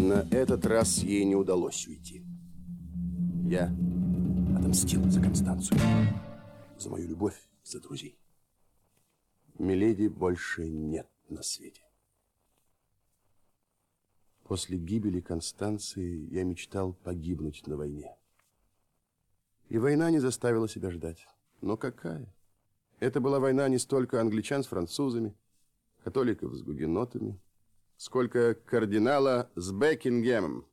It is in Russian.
На этот раз ей не удалось уйти. Я отомстил за Констанцию, за мою любовь, за друзей. Миледи больше нет на свете. После гибели Констанции я мечтал погибнуть на войне. И война не заставила себя ждать. Но какая? Это была война не столько англичан с французами, католиков с гугенотами, сколько кардинала с Бекингемом.